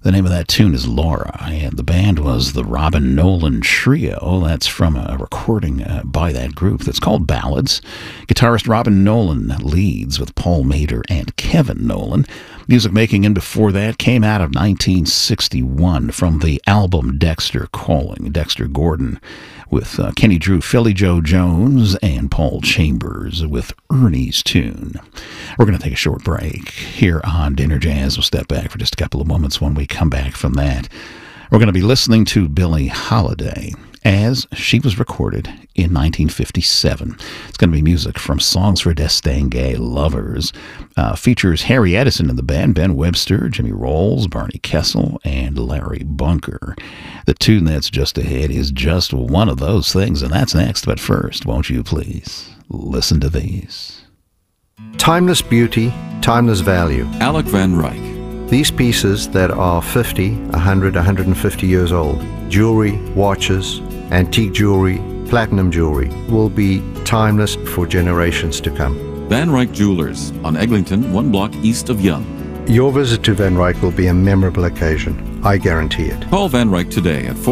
The name of that tune is Laura, and the band was the Robin Nolan Trio. That's from a recording by that group that's called Ballads. Guitarist Robin Nolan leads with Paul Mader and Kevin Nolan. Music making in before that came out of 1961 from the album Dexter Calling. Dexter Gordon with Kenny Drew, Philly Joe Jones, and Paul Chambers with Ernie's Tune. We're going to take a short break here on Dinner Jazz. We'll step back for just a couple of moments. When we come back from that, we're going to be listening to Billie Holiday as she was recorded in 1957. It's going to be music from Songs for Distingué Lovers. Features Harry Edison in the band, Ben Webster, Jimmy Rolls, Barney Kessel, and Larry Bunker. The tune that's just ahead is just one of those things, and that's next. But first, won't you please listen to these? Timeless beauty, timeless value. Alec Van Ryck. These pieces that are 50, 100, 150 years old, jewelry, watches, antique jewelry, platinum jewelry, will be timeless for generations to come. Van Ryck Jewelers on Eglinton, 1 block east of Yonge. Your visit to Van Ryck will be a memorable occasion. I guarantee it. Call Van Ryck today at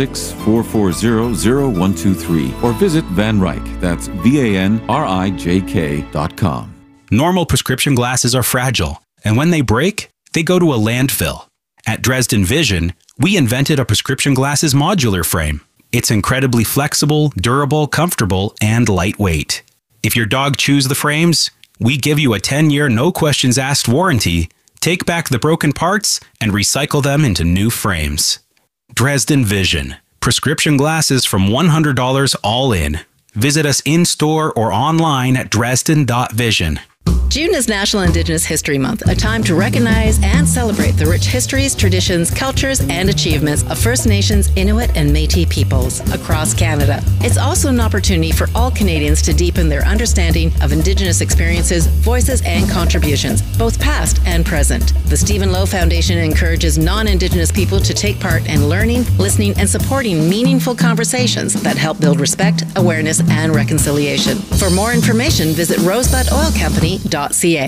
416-440-0123 or visit Van Ryck. That's VANRIJK.com. Normal prescription glasses are fragile, and when they break, they go to a landfill. At Dresden Vision, we invented a prescription glasses modular frame. It's incredibly flexible, durable, comfortable, and lightweight. If your dog chews the frames, we give you a 10-year no-questions-asked warranty, take back the broken parts, and recycle them into new frames. Dresden Vision. Prescription glasses from $100 all in. Visit us in-store or online at dresden.vision. June is National Indigenous History Month, a time to recognize and celebrate the rich histories, traditions, cultures, and achievements of First Nations, Inuit, and Métis peoples across Canada. It's also an opportunity for all Canadians to deepen their understanding of Indigenous experiences, voices, and contributions, both past and present. The Stephen Lowe Foundation encourages non-Indigenous people to take part in learning, listening, and supporting meaningful conversations that help build respect, awareness, and reconciliation. For more information, visit rosebudoilcompany.ca.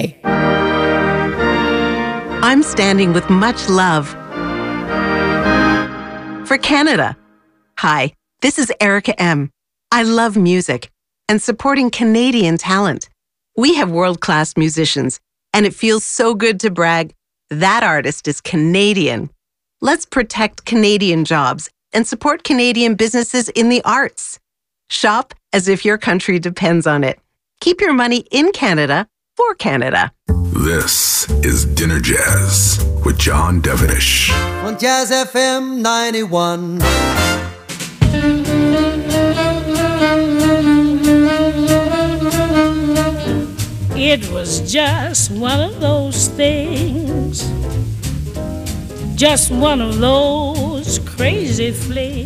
I'm standing with much love for Canada. Hi, this is Erica M. I love music and supporting Canadian talent. We have world-class musicians, and it feels so good to brag, that artist is Canadian. Let's protect Canadian jobs and support Canadian businesses in the arts. Shop as if your country depends on it. Keep your money in Canada for Canada. This is Dinner Jazz with John Devenish on Jazz FM 91. It was just one of those things, just one of those crazy flings.